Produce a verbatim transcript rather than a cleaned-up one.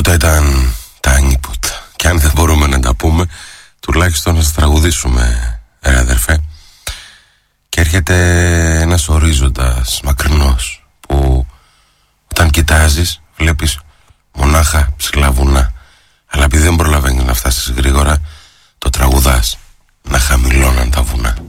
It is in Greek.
Τούτα ήταν τα input. Και αν δεν μπορούμε να τα πούμε, τουλάχιστον να σας τραγουδήσουμε, ρε αδερφέ. Και έρχεται ένας ορίζοντας μακρινός, που όταν κοιτάζεις βλέπεις μονάχα ψηλά βουνά. Αλλά επειδή δεν προλαβαίνεις να φτάσεις